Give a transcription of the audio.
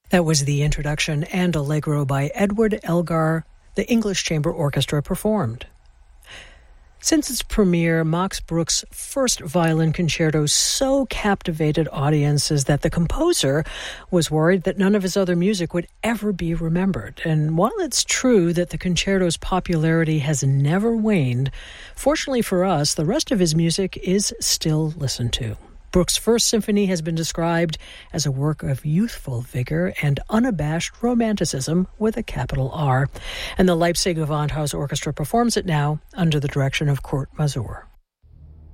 That was the introduction and Allegro by Edward Elgar, the English Chamber Orchestra performed. Since its premiere, Max Bruch's first violin concerto so captivated audiences that the composer was worried that none of his other music would ever be remembered. And while it's true that the concerto's popularity has never waned, fortunately for us, the rest of his music is still listened to. Bruch's First Symphony has been described as a work of youthful vigor and unabashed romanticism with a capital R. And the Leipzig Gewandhaus Orchestra performs it now under the direction of Kurt Masur.